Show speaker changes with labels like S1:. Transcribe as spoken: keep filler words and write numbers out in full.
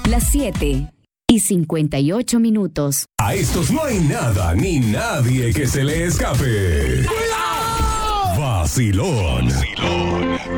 S1: Las siete y cincuenta y ocho minutos.
S2: A estos no hay nada ni nadie que se le escape. ¡Cuidado! Vacilón. Vacilón.